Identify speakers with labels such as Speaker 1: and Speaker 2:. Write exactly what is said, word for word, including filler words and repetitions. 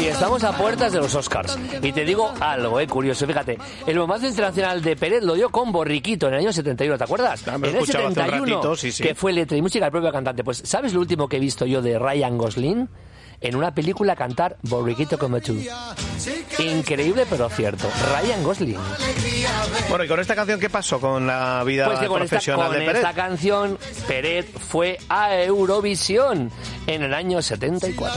Speaker 1: Y estamos a puertas de los Oscars. Y te digo algo, eh, curioso. Fíjate, el bombazo internacional de Pérez lo dio con Borriquito en el año setenta y uno, ¿te acuerdas?
Speaker 2: Ah, me
Speaker 1: en el setenta y uno,
Speaker 2: ratito, sí, sí.
Speaker 1: que fue letra y música del propio cantante. Pues, ¿sabes lo último que he visto yo de Ryan Gosling? En una película cantar Borriquito como tú. Increíble, pero cierto. Ryan Gosling.
Speaker 2: Bueno, ¿y con esta canción qué pasó con la vida
Speaker 1: pues que con
Speaker 2: profesional
Speaker 1: esta,
Speaker 2: de
Speaker 1: con
Speaker 2: Pérez?
Speaker 1: esta canción, Pérez fue a Eurovisión en el año setenta y cuatro.